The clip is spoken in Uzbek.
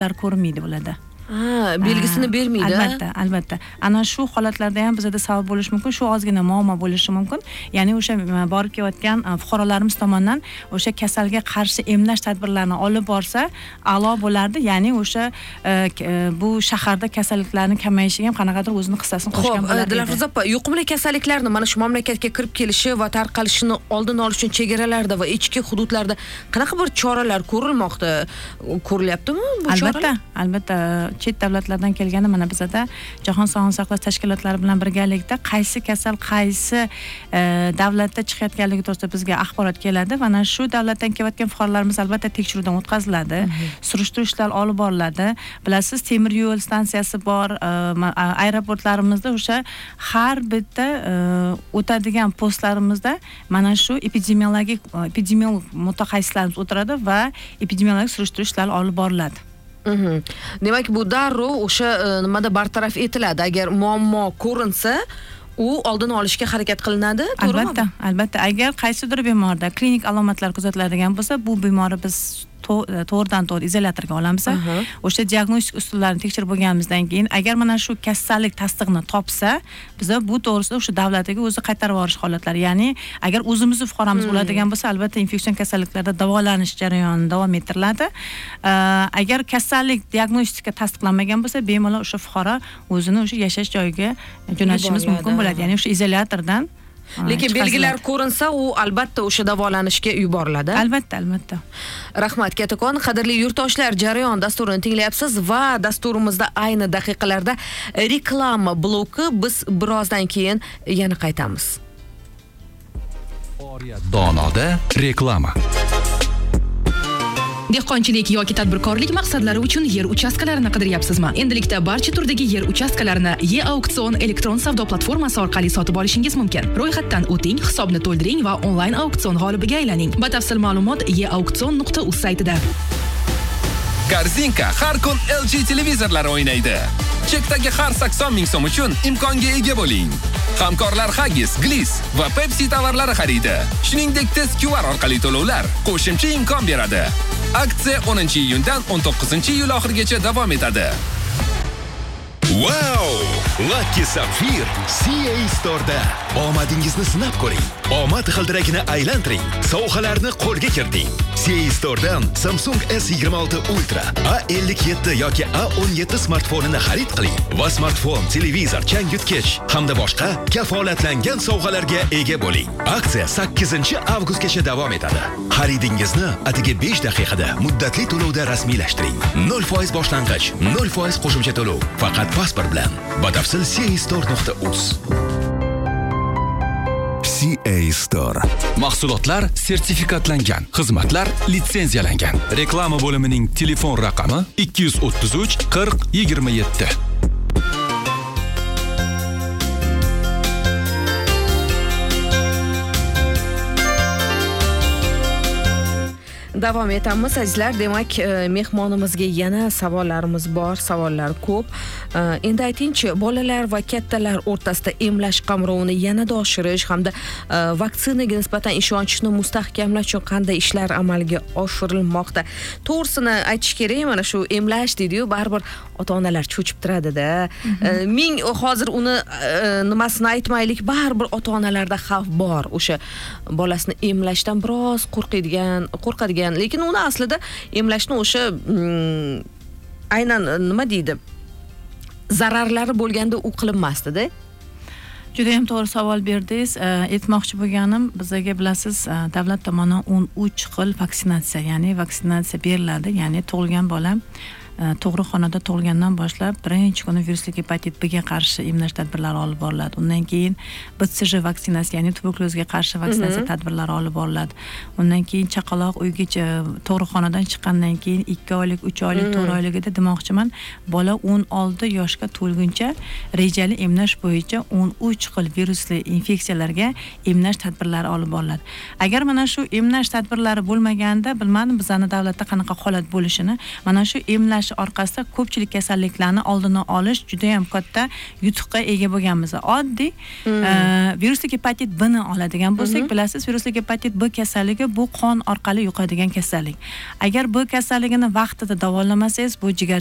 ko'rinmaydi ularda. Belgisini bermaydi. Albatta. Ana shu holatlarda ham bizda sabab bo'lishi mumkin, shu ozgina muammo bo'lishi mumkin. Ya'ni o'sha borib kelayotgan fuqarolarimiz tomonidan o'sha kasalga qarshi emlash tadbirlarini olib borsa, a'lo bo'lardi. Ya'ni o'sha bu shaharda kasalliklarning kamayishiga ham qanaqadir o'zini hissasini qo'shgan bo'lardi. Dilafruz opa, yuqumli kasalliklarni mana shu mamlakatga kirib kelishi va tarqalishini oldini olish uchun chegaralarda va ichki hududlarda qanaqa bir choralar ko'rilyaptimi bu choralar? Albatta. Chet davlatlardan kelganda mana bizda Jahon sog'liqni saqlash tashkilotlari bilan birgalikda qaysi kasal qaysi davlatda chiqayotganligi to'g'risida bizga axborot keladi. Mana shu davlatdan kelayotgan fuqarolarimiz albatta tekshiruvdan o'tkaziladi, surishtirishlar olib boriladi. Bilasiz, temir yo'l stansiyasi bor, aeroportlarimizda o'sha har bitta o'tadigan postlarimizda mana shu epidemiolog mutaxassislarimiz o'tiradi va epidemiologik surishtirishlar olib boriladi. Demak, bu darrov o'sha nimada bartaraf etiladi. Agar muammo ko'rinsa, u oldini olishga harakat qilinadi, to'g'rimi? Albatta. Agar qaysidir bemorda klinik alomatlar kuzatiladigan bo'lsa, bu bemorni biz to'g'ridan-to'g'ri izolyatorga olamiz. O'sha diagnostik usullarini tekshirib bo'lganimizdan keyin, agar mana shu kasallik tasdig'ini topsa, biz bu to'g'risida o'sha davlatiga o'zi qaytarib yuborish holatlari. Ya'ni, agar o'zimizni fuqaromiz bo'ladigan bo'lsa, albatta infeksion kasalliklarda davolanish jarayoni davom ettiriladi. Agar kasallik diagnostika tasdiqlanmagan bo'lsa, bemalol o'sha fuqaro o'zini o'sha yashash joyiga jo'natishimiz mumkin bo'ladi. Ya'ni o'sha izolyatordan. Lekin belgilar ko'rinsa, u albatta o'sha davolanishga yuboriladi. Albatta. Rahmat kattakon, qadrli yurtdoshlar, jarayon dasturini tinglayapsiz va dasturimizda ayni daqiqalarda reklama bloki. Biz birozdan keyin yana qaytamiz. Donoda reklama. Dehqonchilik yoki tadbirkorlik maqsadlari uchun yer uchastkalarini qidiryapsizmi? Endilikda barcha turdagi yer uchastkalarini E-auksion elektron savdo platformasi orqali sotib olishingiz mumkin. Ro'yxatdan o'ting, hisobni to'ldiring va onlayn auksion g'olibiga aylaning. Batafsil ma'lumot eauksion.uz saytida. Korzinka har kun LG televizorlari o'ynaydi. Chekdagi har 80 ming so'm uchun imkonga ega bo'ling. Hamkorlar Haggis, Gliss va Pepsi tovarlari xaridi. Shuningdek, tez QR orqali to'lovlar qo'shimcha imkon beradi. Aksiya 10-iyundan 19-iyul oxirigacha davom etadi. Wow! Lucky Sapphire CA Store'da omadingizni sinab ko'ring. Omad g'ildiragini aylantiring. Sovg'alarni qo'lga kiriting. CA Store'dan Samsung S26 Ultra, A57 yoki A17 smartfonini xarid qiling va smartfon, televizor, changyutgich hamda boshqa kafolatlangan sovg'alarga ega bo'ling. Aksiya 8-avgustgacha davom etadi. Xaridingizni atigi 5 daqiqada muddatli to'lovda rasmiylashtiring. 0% boshlang'ich, 0% qo'shimcha to'lov. Faqat pasport bilan. Batafsil castore.uz. CA Store. Mahsulotlar sertifikatlangan, xizmatlar litsenziyalangan. Reklama bo'limining telefon raqami 233 40 27. Davom etamiz azizlar. Demak, mehmonimizga yana savollarimiz bor, savollar ko'p. Endi aytingchi, bolalar va kattalar o'rtasida emlash qamrovini yanada oshirish hamda vaksinaga nisbatan ishonchni mustahkamlash uchun qanday ishlar amalga oshirilmoqda? To'g'risini aytish kerak, mana shu emlash deydi-yu, baribir ota-onalar cho'chib turadi-da. Ming hozir uni nimasini aytmaylik, baribir ota-onalarda xavf bor. O'sha bolasini emlashdan biroz qo'rqadigan, lekin uni aslida emlashni o'sha aynan nima deydi? Zararlari bo'lganda u qilinmasdi-da. Juda ham to'g'ri savol berdingiz. Aytmoqchi bo'lganim, bizga bilasiz, davlat tomonidan 13 xil vaksinatsiya, ya'ni vaksinatsiya beriladi. Ya'ni tug'ilgan bola tug'ruqxonada tug'ilgandan boshlab birinchi kuni virusli gepatit B ga qarshi emlash tadbirlari olib boriladi. Undan keyin BCG vaksinasi, ya'ni tuberkulozga qarshi vaksinatsiya tadbirlari olib boriladi. Undan keyin chaqaloq uygacha tug'ruqxonadan chiqqandan keyin 2 oylik, 3 oylik, 4 oyligida demoqchiman, bola 16 yoshga to'lguncha rejali emlash bo'yicha 13 xil virusli infeksiyalarga emlash tadbirlari olib boriladi. Agar mana shu emlash tadbirlari bo'lmaganda, bilmadim bizning davlatda qanaqa holat bo'lishini. Mana shu emlash orqasida ko'pchilik kasalliklarni oldini olish juda ham katta yutuqqa ega bo'lganmiz. Oddiy virusli gepatit B ni oladigan bo'lsak, bilasiz, virusli gepatit B kasalligi bu qon orqali yuqadigan kasallik. Agar bu kasalligini vaqtida davolamasangiz, bu jigar